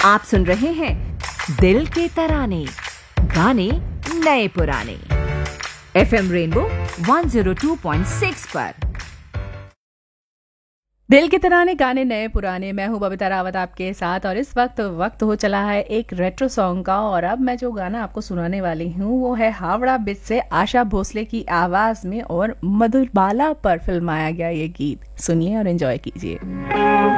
आप सुन रहे हैं दिल के तराने, गाने नए पुराने, FM रेनबो 102.6 पर। दिल की तराने गाने नए पुराने, मैं हूँ बबीता रावत आपके साथ। और इस वक्त हो चला है एक रेट्रो सॉन्ग का। और अब मैं जो गाना आपको सुनाने वाली हूँ वो है हावड़ा ब्रिज से आशा भोसले की आवाज में और मधुबाला पर फिल्माया गया ये गीत। सुनिए और एंजॉय कीजिए।